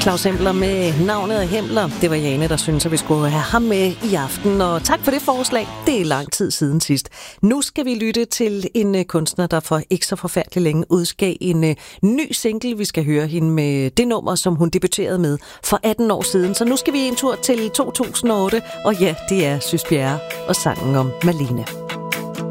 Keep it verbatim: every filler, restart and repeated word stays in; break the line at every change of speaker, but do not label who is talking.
Claus Hempler med navnet af Hempler. Det var Jane, der syntes, at vi skulle have ham med i aften. Og tak for det forslag. Det er lang tid siden sidst. Nu skal vi lytte til en kunstner, der for ikke så forfærdelig længe udgav en uh, ny single. Vi skal høre hende med det nummer, som hun debuterede med for atten år siden. Så nu skal vi en tur til to tusind og otte. Og ja, det er Sys Bjerre og sangen om Malene.